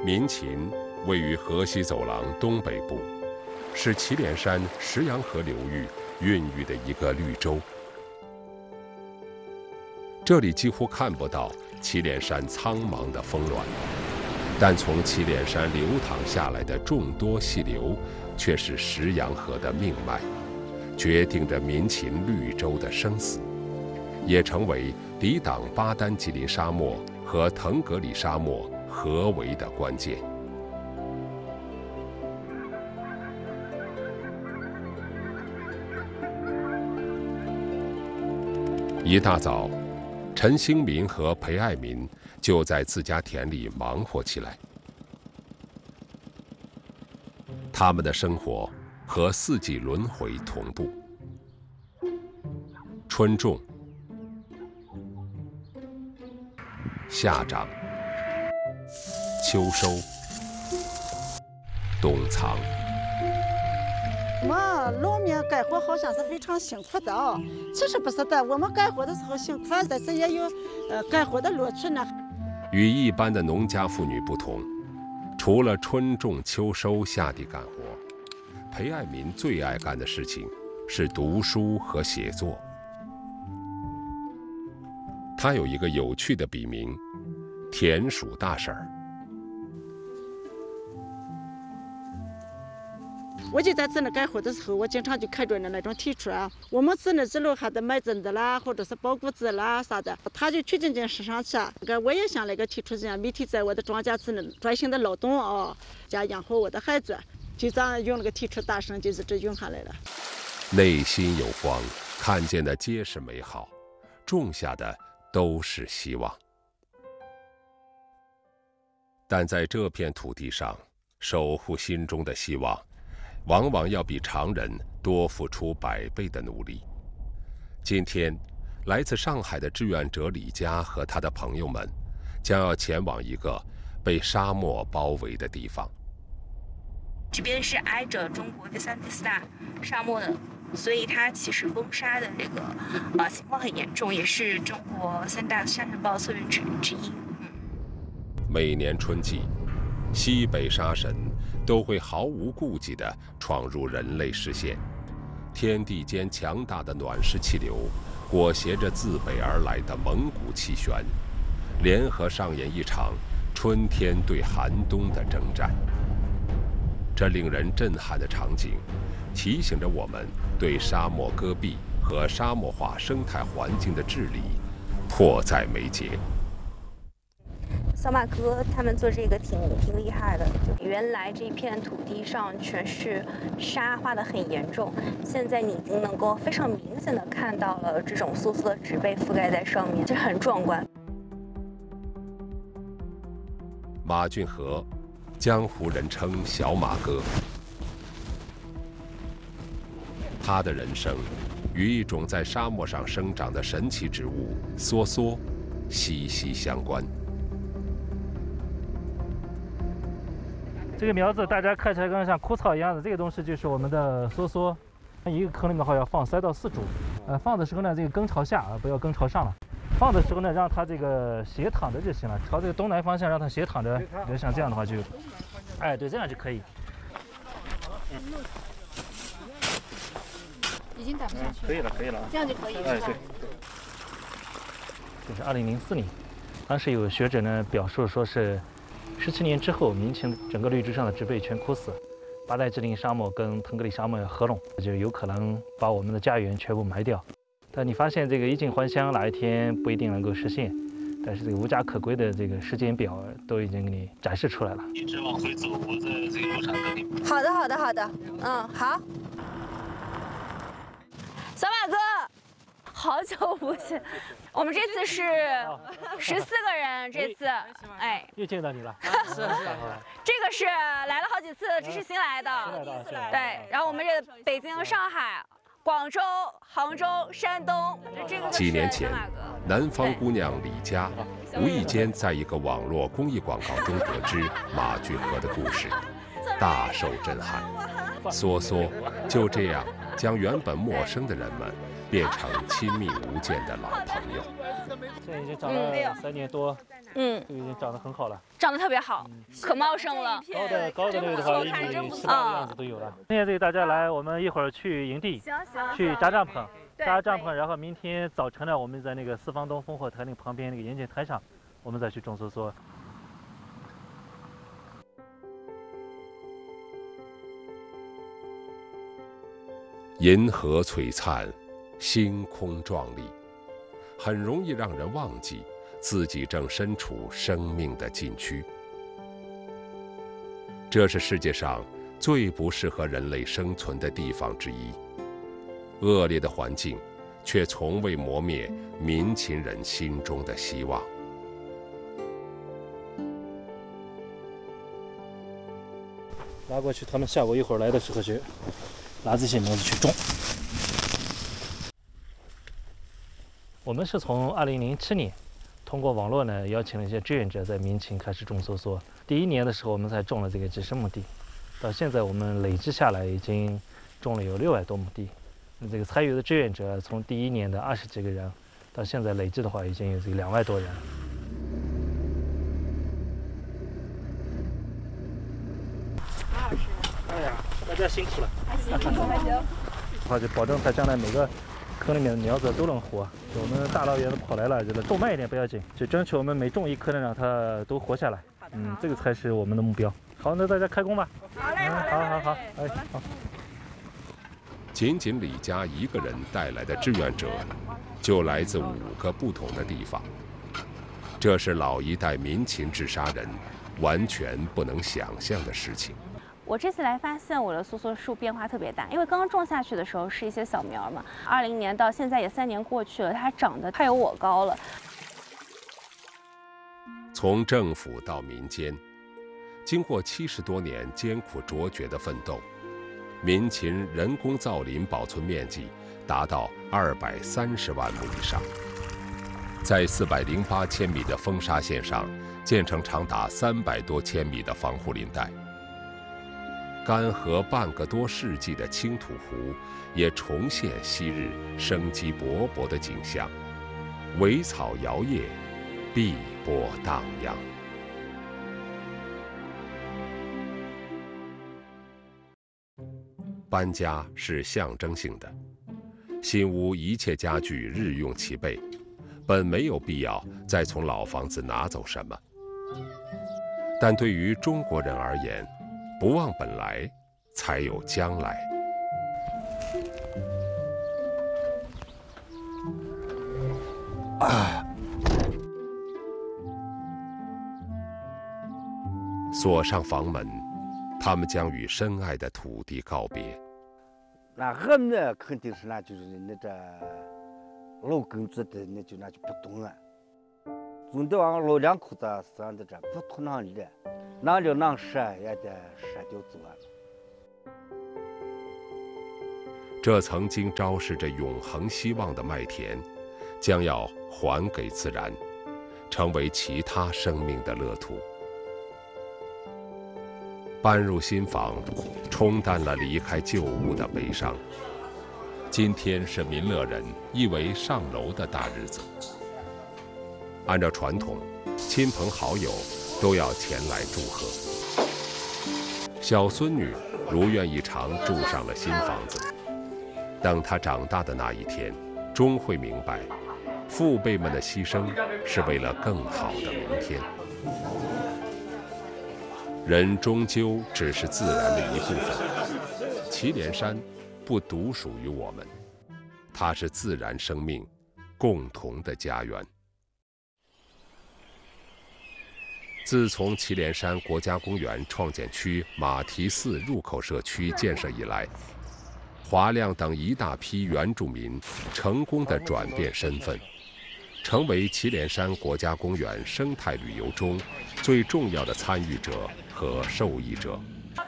民勤位于河西走廊东北部，是祁连山石羊河流域孕育的一个绿洲。这里几乎看不到祁连山苍茫的峰峦，但从祁连山流淌下来的众多细流，却是石羊河的命脉，决定着民勤绿洲的生死，也成为抵挡巴丹吉林沙漠和腾格里沙漠合围的关键。一大早，陈兴民和裴爱民就在自家田里忙活起来。他们的生活和四季轮回同步：春种、夏长、秋收、冬藏。 我们农民干活好像是非常辛苦的啊，其实不是的，我们干活的时候辛苦，但是也有干活的乐趣呢。 与一般的农家妇女不同，除了春种秋收下地干活，裴爱民最爱干的事情是读书和写作。他有一个有趣的笔名——田鼠大婶儿。 我就在这里干活的时候，我经常就看着那种提出啊，我们自那之路还得买粽子啦，或者是包谷子啦啥的，他就去市场去。我也想那个提出这样，每天在我的庄稼之内专心的劳动啊，家养活我的孩子，就这样用那个提出大声，就是这用下来了。 内心有光，看见的皆是美好，种下的都是希望。但在这片土地上，守护心中的希望，往往要比常人多付出100倍的努力。今天，来自上海的志愿者李佳和他的朋友们，将要前往一个被沙漠包围的地方。 这边是挨着中国第3、第4大沙漠的，所以它其实风沙的这个情况很严重，也是中国3大沙尘暴策源之一。 每年春季，西北沙神都会毫无顾忌地闯入人类视线，天地间强大的暖湿气流裹挟着自北而来的蒙古气旋，联合上演一场春天对寒冬的征战。这令人震撼的场景，提醒着我们对沙漠戈壁和沙漠化生态环境的治理迫在眉睫。 小马哥他们做这个挺厉害的，就原来这片土地上全是沙化的很严重，现在你已经能够非常明显的看到了这种簌簌的植被覆盖在上面，这很壮观。 马俊和，江湖人称小马哥，他的人生与一种在沙漠上生长的神奇植物梭梭息息相关。 这个苗子大家看起来跟像枯草一样的，这个东西就是我们的梭梭。一个坑里面的话要放3到4株，放的时候呢，这个根朝下不要根朝上了。放的时候呢，让它这个斜躺着就行了，朝这个东南方向让它斜躺着，就像这样的话就，对，这样就可以。 已经打不下去了，可以了， 这样就可以是吧？ 对。这是2004年，当时有学者呢表述说是17年之后，民勤整个绿洲上的植被全枯死，巴丹吉林沙漠跟腾格里沙漠合拢，就有可能把我们的家园全部埋掉。但你发现这个衣锦还乡哪一天不一定能够实现，但是这个无家可归的这个时间表都已经给你展示出来了。 一直往回走，我在这个路上等你。 好的，好。小马哥，好久不见，我们这次是14个人，这次又见到你了。 是。这个是来了好几次，这是新来的。对，然后我们这北京、上海、广州、杭州、山东，这个几年前，南方姑娘李佳无意间在一个网络公益广告中得知马俊和的故事，大受震撼。梭梭就这样将原本陌生的人们变成亲密无间的老朋友。 现在已经长了3年多，就已经长得很好了， 长得特别好，可茂盛了。 高的那个的话，1.18米的样子都有了。现在对大家来，我们一会儿去营地，去扎帐篷，然后明天早晨呢，我们在那个四方东烽火台那个旁边那个盐碱滩上，我们再去种梭梭。 银河璀璨，星空壮丽，很容易让人忘记自己正身处生命的禁区。这是世界上最不适合人类生存的地方之一。恶劣的环境，却从未磨灭民勤人心中的希望。 拉过去，他们下午一会儿来的时候去拿这些苗子去种。我们是从2007年通过网络呢，邀请了一些志愿者在民勤开始种梭梭。第1年的时候，我们才种了这个几10亩地，到现在我们累计下来已经种了有600多亩地。这个参与的志愿者从第1年的20几个人，到现在累计的话已经有这个2万多人。哎呀，大家辛苦了。好，就保证它将来每个坑里面的苗子都能活。我们大老远的跑来了，就是种慢一点不要紧，就争取我们每种1棵呢，让它都活下来。这个才是我们的目标。好，那大家开工吧。好嘞，好，哎，好。 仅仅李家一个人带来的志愿者，就来自5个不同的地方。这是老一代民勤治沙人完全不能想象的事情。 我这次来发现我的梭梭树变化特别大，因为刚刚种下去的时候是一些小苗嘛，20年到现在也3年过去了，它长得快有我高了。 从政府到民间，经过70多年艰苦卓绝的奋斗，民勤人工造林保存面积达到230万亩以上，在408千米的风沙线上建成长达300多千米的防护林带。干涸半个多世纪的青土湖也重现昔日生机勃勃的景象，苇草摇曳，碧波荡漾。搬家是象征性的，新屋一切家具日用齐备，本没有必要再从老房子拿走什么。但对于中国人而言，不忘本来，才有将来。锁上房门，他们将与深爱的土地告别。 那我们呢，肯定是那就是那这老根子的，那就不动了。总得往老两口子生的这不同样的。拿了能舍也得舍掉走了。 这曾经昭示着永恒希望的麦田，将要还给自然，成为其他生命的乐土。搬入新房，冲淡了离开旧屋的悲伤。今天是民乐人一为上楼的大日子。按照传统，亲朋好友都要前来祝贺。小孙女如愿以偿住上了新房子。等她长大的那一天，终会明白，父辈们的牺牲是为了更好的明天。人终究只是自然的一部分。祁连山不独属于我们，它是自然生命共同的家园。自从祁连山国家公园创建区马蹄寺入口社区建设以来，华亮等一大批原住民成功地转变身份，成为祁连山国家公园生态旅游中最重要的参与者和受益者。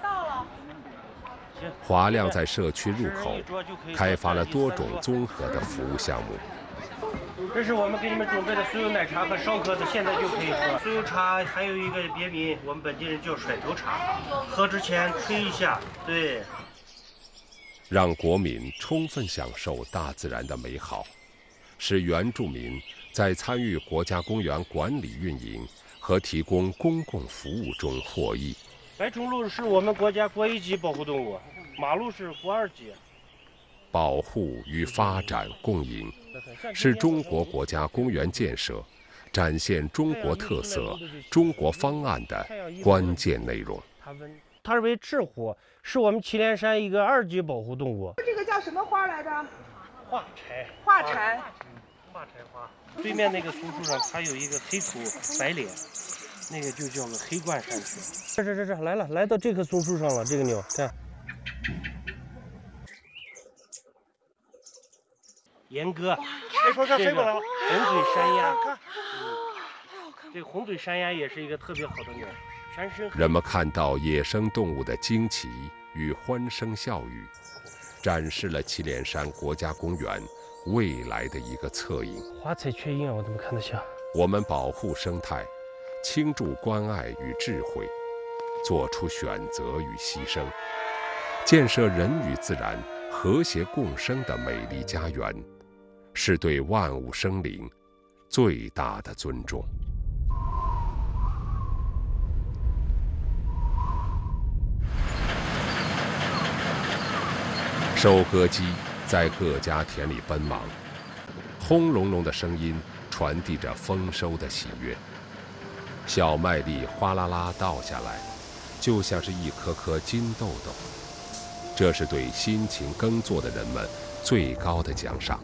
华亮在社区入口开发了多种综合的服务项目。 这是我们给你们准备的酥油奶茶和烧鸽子，现在就可以喝。酥油茶还有一个别名，我们本地人叫甩头茶，喝之前吹一下，对。 让国民充分享受大自然的美好，使原住民在参与国家公园管理运营和提供公共服务中获益。 白钟鹿是我们国家国1级保护动物，马鹿是国2级。 保护与发展共赢，是中国国家公园建设展现中国特色、中国方案的关键内容。 它是为赤虎，是我们祁连山一个2级保护动物。 这个叫什么花来着？ 画柴。 画柴。 画柴花。对面那个松树上，它有一个黑头白脸，那个就叫做黑冠山雀。这来了，来到这棵松树上了。这个鸟，看。岩哥，看飞过来了。红嘴山鸭，这个红嘴山鸭也是一个特别好的鸟，全身。 人们看到野生动物的惊奇与欢声笑语，展示了祁连山国家公园未来的一个侧影。 花彩雀鹰啊，我怎么看得像？ 我们保护生态，倾注关爱与智慧，做出选择与牺牲，建设人与自然和谐共生的美丽家园，是对万物生灵最大的尊重。收割机在各家田里奔忙，轰隆隆的声音传递着丰收的喜悦。小麦粒哗啦啦倒下来，就像是一颗颗金豆豆。这是对辛勤耕作的人们最高的奖赏。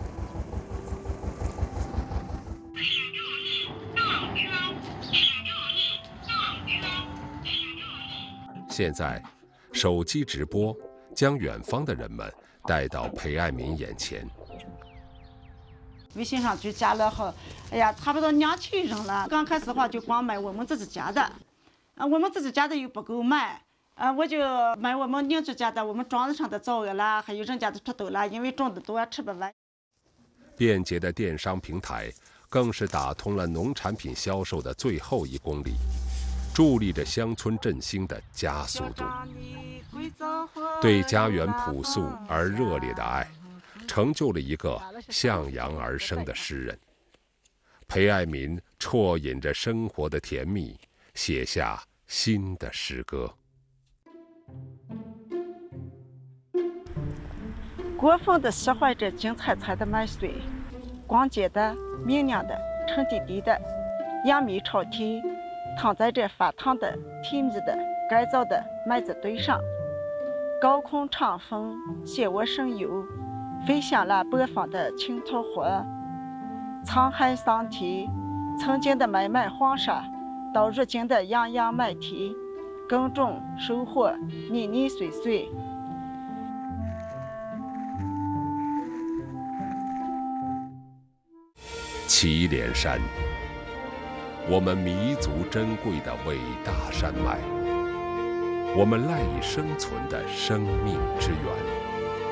现在，手机直播将远方的人们带到裴爱民眼前。 微信上就加了好，哎呀，差不多2000人了。刚开始的话就光买我们自己家的，我们自己家的又不够卖。我就买我们邻居家的，我们庄子上的枣子啦，还有人家的土豆啦，因为种的多，吃不完。 便捷的电商平台更是打通了农产品销售的最后1公里，助力着乡村振兴的加速度。对家园朴素而热烈的爱，成就了一个向阳而生的诗人。裴爱民啜饮着生活的甜蜜，写下新的诗歌。 国风的喜怀着金彩彩的麦穗，光洁的、明亮的、沉甸甸的，扬眉朝天，躺在这发烫的、甜蜜的、干燥的麦子堆上。高空长风携我神游，飞向了北方的青桃河。沧海桑田，曾经的漫漫黄沙，到如今的洋洋麦田，耕种收获，年年岁岁。 祁连山，我们弥足珍贵的伟大山脉，我们赖以生存的生命之源。